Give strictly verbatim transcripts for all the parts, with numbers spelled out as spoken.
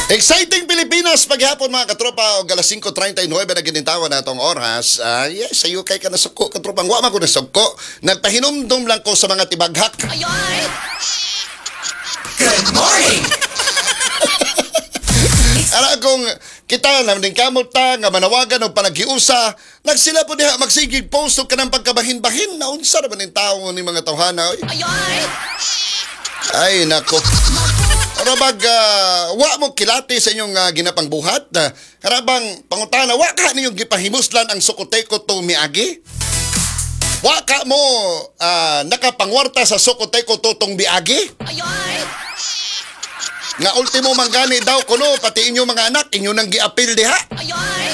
Exciting Pilipinas paghapon mga katropa o alas singko treinta y nueve na ginintawan na itong oras. Uh, yes, sayo kay ka nasuko katropang wa man ko nasuko. Nagpahinumdum lang ko sa mga tibaghak. Ayoy! Good morning! Ara kung kita naman din kamot ta nga manawagan o panagiusa, nagsila po diha magsigig post o kanang pagkabahin-bahin na unsa naman yung tao ni mga tawhana. Oy. Ayoy! Ay nako. Karabag, uh, wa mo kilati sa inyong uh, ginapang buhat. Uh, karabang pangutana, wa ka ninyong gipahimuslan ang sukoteko to miagi? Wa ka mo uh, nakapangwarta sa sukoteko to tong miagi? Ayoy! Nga ultimo manggani daw kuno, pati inyo mga anak, inyo nang giapil diha. Ayoy!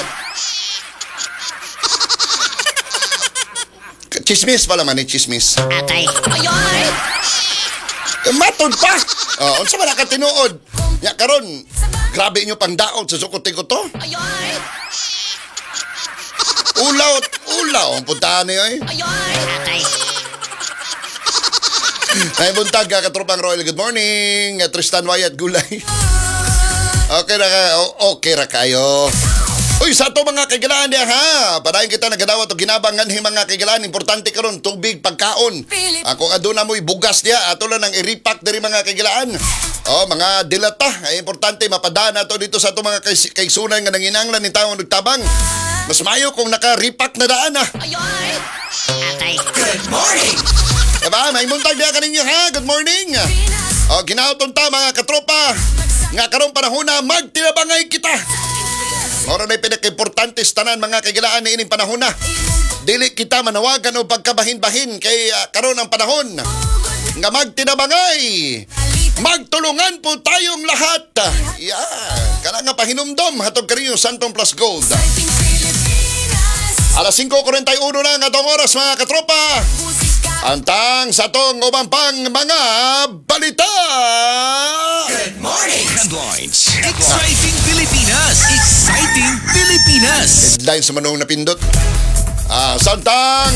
Chismis pala man eh, chismis. Atay! Ayoy! Matod pa! Oh, unsa man ka tinuod? Ya karon, grabe inyo pang daot sa sukoteko to. Ayoy! Ulaw, ulaw ang puntahan niyo eh. Ayoy! Atay! Ay buntag ka katropang Royal, good morning. Tristan Wyatt Gulay. Okay ra ka, okay ra kayo. Uy, sa to mga kaigalaan niya ha. Padayon kita nagadawat o ginabangan hi mga kaigalaan. Importante karon tubig, pagkaon. Ako aduna mo'y bugas niya. Ato lang ang i-repack diri mga kaigalaan. Oh, mga dilata. Ay importante mapadana to dito sa to mga kaigsunan nga nanginanglan ni taong nagtabang. Mas mayo kung naka-repack na daan ha. Ayoy! Atay! Good morning! Diba? May muntag niya kaninyo ha. Good morning. O, ginauton ta mga katropa. Nga karong panahon na magtinabangay kita. Moro na pinaka-importante tanan mga kaigalaan na ining panahon na. Dili kita manawagan o pagkabahin-bahin kay uh, karon ang panahon. Nga magtinabangay. Magtulungan po tayong lahat. Yeah. Kaya nga pahinumdom. Hatog karinyo Santong Plus Gold. alas singko treinta y uno na nga tong oras mga katropa. Antang sa tong ubang pang mga balita. Good morning! Headlines. Exciting Pilipinas! Exciting Pilipinas! Headlines sa manong napindot. Ah, Santang!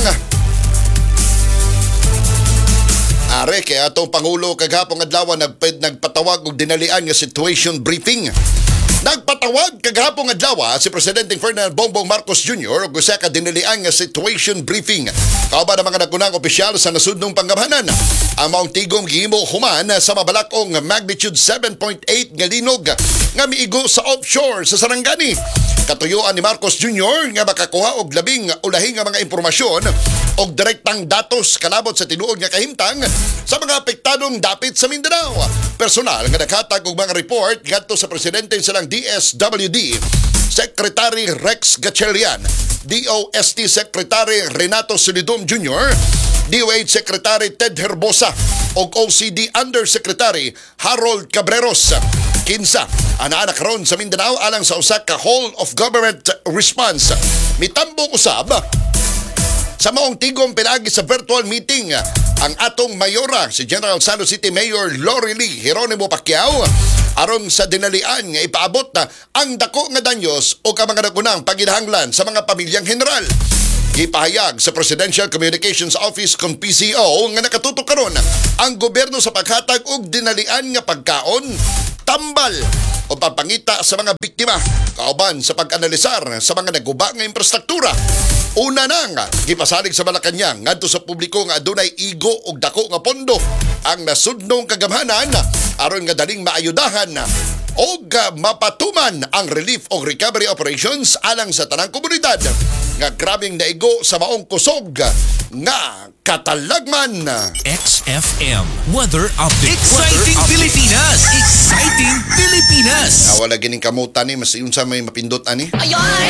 Are, kaya atong Pangulo kagapong adlaw nagped nagpatawag og dinalian nga situation briefing. Nagpatawag kagahapon adlaw si Presidente Ferdinand Bongbong Marcos Junior og usa ka dinalian nga situation briefing. Kauban ang mga nagunang opisyal sa nasudnong panggamhanan. Ang maong tigom gihimo human sa mabalakong magnitude seven point eight nga linog nga miigo sa offshore sa Sarangani. Katuyuan ni Marcos Junior nga makakuha og labing ulahi nga mga impormasyon og direktang datos kalabot sa tinuod nga kahimtang sa mga apektadong dapit sa Mindanao. Personal nga naghatag og mga report ngadto sa presidente silang D S W D Secretary Rex Gatchalian, D O S T Secretary Renato Solidum Junior, D O H Secretary Ted Herbosa ug O C D Undersecretary Harold Cabreros. Kinsa ang anak ron sa Mindanao alang sa usa ka whole of government response. Mitambong usab sa maong tigom pinagi sa virtual meeting ang atong mayora si General Santos City Mayor Lorely Geronimo Pacquiao aron sa dinalian nga ipaabot na ang dako nga danyos o ka mga nagunang paginahanglan sa mga pamilyang general. Gipahayag sa Presidential Communications Office kung P C O nga nakatutok karon ang gobyerno sa paghatag og dinalian nga pagkaon, tambal o papangita sa mga biktima kauban sa pag-analisar sa mga naguba nga infrastruktura. Una nang gipasalig sa Malacañang ngadto sa publiko nga adunay igo og dako nga pondo ang nasudnong kagamhanan aron nga daling maayudahan og mapatuman ang relief o recovery operations alang sa tanang komunidad nga grabing naigo sa maong kusog nga katalagman. X F M Weather Update. Exciting Weather Pilipinas! Exciting Pilipinas! Nawala gining kamutan ni mas yun sa may mapindot ani. Ayoy!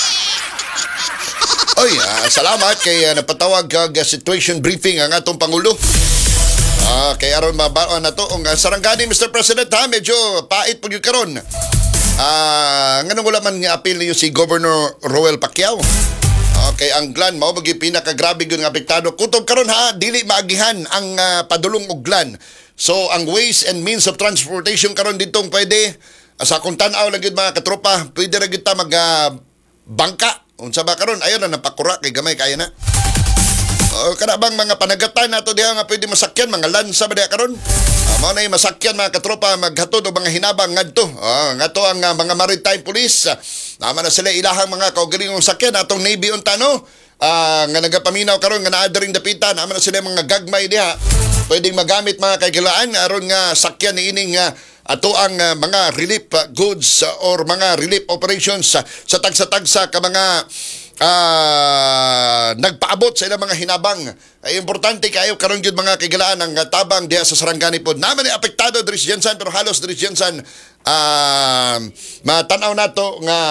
Oy, ah, salamat kay uh, napatawag kag uh, situation briefing ang atong Pangulo. Ah, kay aron mabaon na to ang uh, Sarangani, Mister President ha, medyo pait pag yung karon. Ah, nganong wala man nga apil niyo si Governor Roel Pacquiao. Okay, ang Glan mao bagi pinakagrabe gyud nga apektado. Kutob karon ha, dili maagihan ang uh, padulong og Glan. So ang ways and means of transportation karon ditong pwede uh, sa kung tan-aw lang gyud mga katropa, pwede ra gyud ta mag uh, bangka. Unsa ba karon ayon na napakura kay gamay kaya na. O kana bang mga panagatan nato diha nga pwede masakyan mga lansa ba diha karon? Uh, mao na masakyan mga katropa maghatod og mga hinabang ngadto. Uh, ngadto ang uh, mga maritime police. Uh, naman na sila ilahang mga kaugalingong sakyan atong Navy unta no. Uh, nga nagapaminaw karon nga naa diring dapitan naman na sila mga gagmay diha. Pwedeng magamit mga kaigilaan aron nga sakyan niining uh, ato ang uh, mga relief uh, goods uh, or mga relief operations uh, sa tagsa-tagsa ka mga uh, nagpaabot sa ilang mga hinabang. Ay importante kayo karon gyud mga kaigilaan ang uh, tabang diha sa Sarangani pod. Naman ni apektado diri sa Jensan pero halos diri sa Jensan uh, matanaw nato nga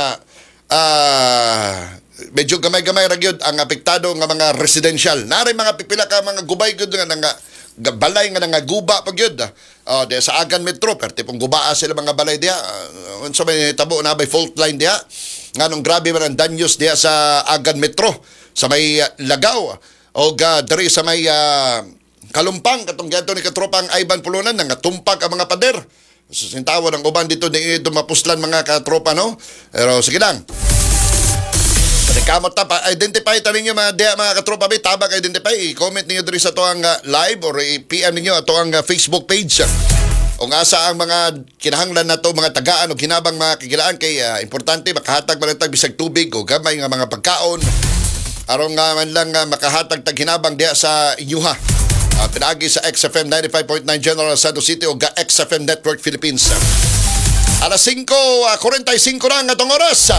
uh, medyo gamay-gamay ra gyud ang apektado nga mga residential. Nari mga pipila ka mga gubay gyud nga nga balay nga nga guba pa gyud. Oh, diya sa Agan Metro perti pong gubaa sila mga balay diha. Uh, unsa may tabo na bay fault line diha. Nganong grabe man ang danyos diha sa Agan Metro sa may uh, Lagaw o uh, diri sa may uh, Kalumpang katong ganto ni katropang Ivan Pulunan nga tumpak ang mga pader. Sintawa ng uban dito di ito mapuslan mga katropa no. Pero sige lang. Kamot ta pa identify ta ninyo mga diha mga katropa bay tabak identify i-comment ninyo diri sa tuang uh, live or i-P M ninyo ato ang uh, Facebook page. Ung asa ang mga kinahanglan nato mga tagaan o hinabang mga kagilaan kay uh, importante makahatag man tag bisag tubig o gamay nga mga pagkaon aron nga man lang uh, makahatag tag hinabang diha sa inyuha. Uh, pinaagi sa X F M ninety-five point nine General Santos City o ga X F M Network Philippines. Alas singko forty-five na nga tong oras.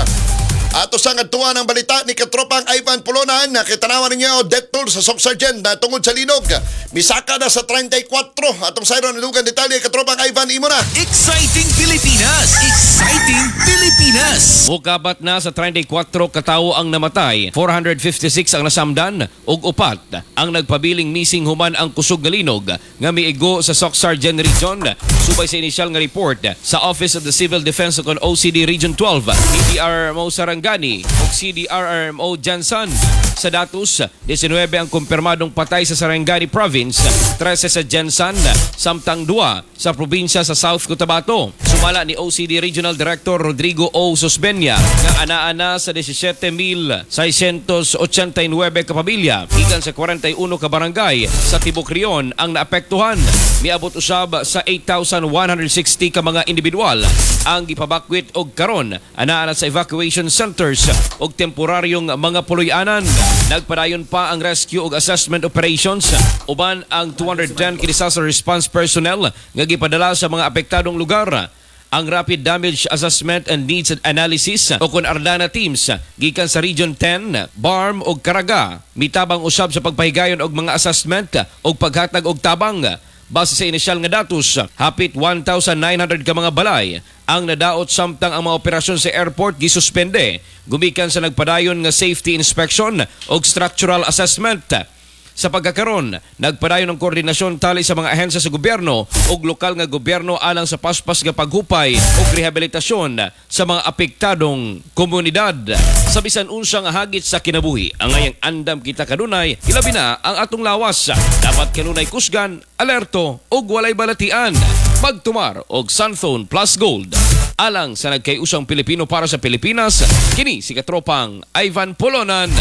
Ato sa ngadtuan ng balita ni katropang Ivan Pulunan, nakitanawan ninyo death toll sa Soc Sergeant na tungod sa linog. Misaka na sa thirty-four. Atong sayro nilugan detalye katropang Ivan imo na. Exciting Pilipinas! Exciting Pilipinas! Ukabat na sa thirty-four katawo ang namatay, four hundred fifty-six ang nasamdan, ug upat ang nagpabiling missing human ang kusog nga linog nga miigo sa Soc Sergeant Region. Subay sa inisyal nga report sa Office of the Civil Defense kon O C D Region twelve, P D R mo Sarangani ug C D R R M O Jansan. Sa datos, nineteen ang kumpirmadong patay sa Sarangani Province, thirteen sa Jansan, samtang dua sa probinsya sa South Cotabato. Sumala ni O C D Regional Director Rodrigo O. Sosbenya nga ana-ana sa seventeen thousand six hundred eighty-nine ka pamilya gikan sa forty-one ka barangay sa Tibok Rion ang naapektuhan. Miabot usab sa eight thousand one hundred sixty ka mga individual ang gipabakwit og karon ana-ana sa evacuation centers og temporaryong mga puloy-anan. Nagpadayon pa ang rescue ug assessment operations uban ang two hundred ten ka disaster response personnel nga gipadala sa mga apektadong lugar. Ang Rapid Damage Assessment and Needs Analysis o kun Ardana teams gikan sa Region ten, B A R M ug Caraga mitabang usab sa pagpahigayon og mga assessment ug paghatag og tabang. Base sa inisyal nga datos, hapit one thousand nine hundred ka mga balay ang nadaot samtang ang mga operasyon sa airport gisuspende gumikan sa nagpadayon nga safety inspection ug structural assessment. Sa pagkakaron, nagpadayon ng koordinasyon tali sa mga ahensya sa gobyerno ug lokal nga gobyerno alang sa paspas nga paghupay ug rehabilitasyon sa mga apektadong komunidad. Sa bisan unsa nga hagit sa kinabuhi, ang ngayang andam kita kanunay, ilabi na ang atong lawas. Dapat kanunay kusgan, alerto ug walay balatian. Magtumar og Sunphone Plus Gold. Alang sa nagkayusang Pilipino para sa Pilipinas, kini si katropang Ivan Pulunan.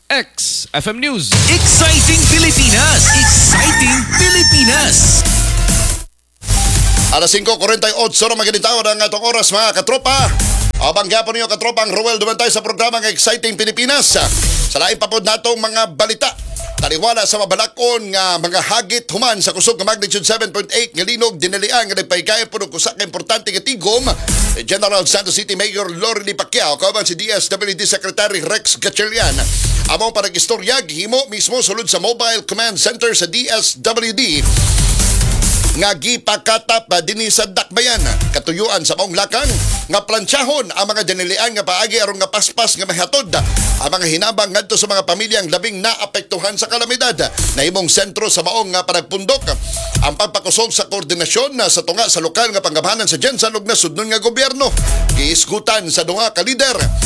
X F M News. Exciting Pilipinas! Exciting Pilipinas! Alas singko forty-eight na maginitaw ang atong oras mga katropa. Abang gyapon niyo katropang Ruel dumantay sa programa ng Exciting Pilipinas. Sa lain pa pod natong mga balita. Taliwala sa mabalakon nga mga hagit human sa kusog nga magnitude seven point eight nga linog dinalian nga nagpahigayon po ng kusa ka importante nga tigom General Santos City Mayor Lorely Pacquiao kauban si D S W D Secretary Rex Gatchalian. Among parag-istorya gihimo mismo sulod sa Mobile Command Center sa D S W D nga gipakatap dinhi sa Dakbayan katuyuan sa maong lakang nga plansyahon ang mga dinilian nga paagi aron nga paspas nga mahatod ang mga hinabang ngadto sa mga pamilyang labing naapektuhan sa kalamidad. Nahimong sentro sa maong nga panagpundok ang pagpakusog sa koordinasyon na sa tunga sa lokal nga panggamhanan sa Jensan ug nasudnon nga gobyerno. Giisgutan sa duha ka lider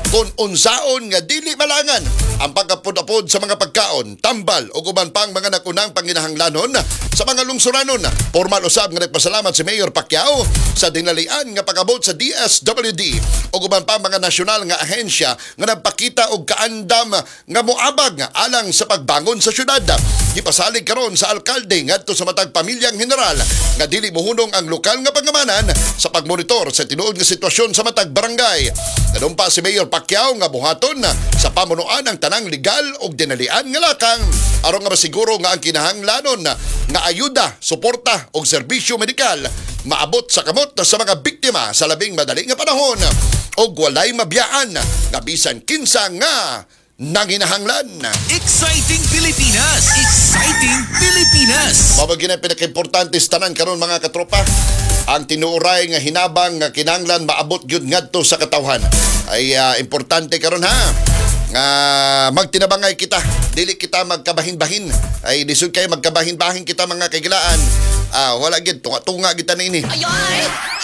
kung unsaon nga dili malangan ang pagkapod-apod sa mga pagkaon, tambal o uban pang mga nakunang panginahanglanon sa mga lungsuranon. Formal usab nga nagpasalamat si Mayor Pacquiao sa dinalian nga pagabot sa D S W D o uban pang mga nasyonal nga ahensya nga nagpakita og kaandam nga moabag nga alang sa pagbangon sa syudad. Gipasalig karon sa alkalde ngadto sa matag pamilyang general nga dili mohunong ang lokal nga pangamanan sa pagmonitor sa tinuod nga sitwasyon sa matag barangay. Nadumpa si Mayor Pacquiao nga buhaton sa pamunuan ang tanang legal ug dinalian nga lakang aron nga masiguro nga ang kinahanglanon nga ayuda, suporta ug serbisyo medikal maabot sa kamot sa mga biktima sa labing madali nga panahon ug walay mabiyaan nga bisan kinsa nga nanginahanglan. Exciting Pilipinas! Exciting Pilipinas! Mabagin ang pinaka-importante sa tanan karon mga katropa. Ang tinuuray nga hinabang nga kinahanglan maabot gyud ngadto sa katawhan ay uh, importante karon ha. Nga magtinabangay kita, dili kita magkabahin-bahin. Ay lisod kay magkabahin-bahin kita mga kaigilaan. Ah, wala gid tunga-tunga kita na ini. Ayoy!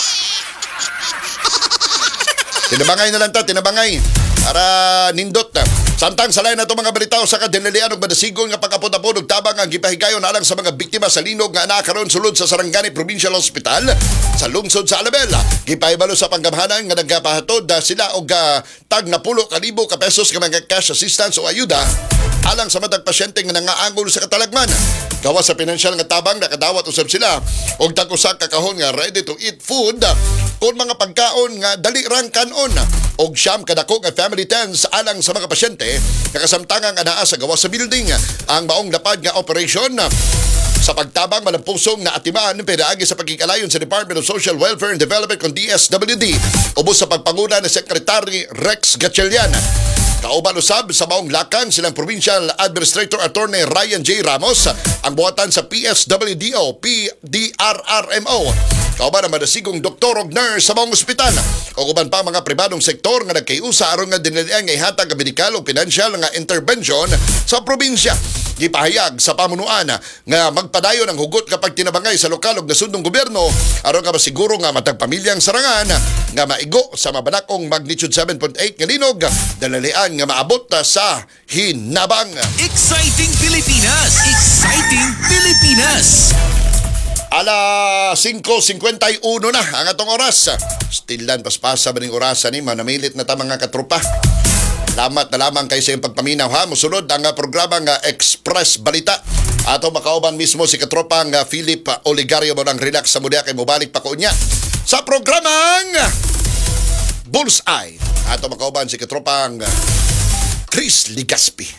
Tinabangay na lang ta, tinabangay. Para nindot na. Samtang sa lain na itong mga balitaw sa kadinalian og madasigon nga pagkapod-apod og tabang ang gipahigayon alang sa mga biktima sa linog nga ana karon sulod sa Sarangani Provincial Hospital sa lungsod sa Alabel. Gipahibalo sa panggamhanan nga nagapahatod na sila og uh, tag na pulo ka libo ka pesos nga mga cash assistance o ayuda alang sa matag pasyente nga nangaangol sa katalagman. Gawa sa pinansyal nga tabang nakadawat usab sila og tag usa ka kahon nga ready to eat food kon mga pagkaon nga dali rang kanon og siyam kadako nga family tents alang sa mga pasyente nakasamtangang anaa sa gawa sa building. Ang maong lapad nga operation sa pagtabang malampusong na atiman pinaagi sa pagkikalayon sa Department of Social Welfare and Development kon D S W D ubos sa pagpanguna ni Secretary Rex Gatchalian. Kauban usab sa maong lakang silang Provincial Administrator Attorney Ryan J. Ramos ang buhatan sa P S W D O P D R R M O. Kauban ang madasigong doktor og nurse sa maong ospital o uban pa mga pribadong sektor nga nagkayusa aron nga dinalian nga ihatag nga medikal o pinansyal nga intervention sa probinsya. Gipahayag sa pamunuan nga magpadayon ang hugot kapag tinabangay sa lokal ug nasundong gobyerno aron nga masiguro nga matag pamilyang sarangan nga maigo sa mabanakong magnitude seven point eight nga linog dalalian nga maabot sa hinabang. Exciting Pilipinas! Exciting Pilipinas! Alas cinco fifty-one na ang atong oras. Stilan paspasa ba ning orasan ni manamilit na ta mga katropa. Salamat na lamang kayo sa iyong pagpaminaw ha. Musunod ang uh, programa nga Express Balita. Ato makauban mismo si katropang uh, Philip Oligario mo ng relax sa mudya kay mubalik pa ko niya sa programang Bullseye. Ato makauban si katropang uh, Chris Ligaspi.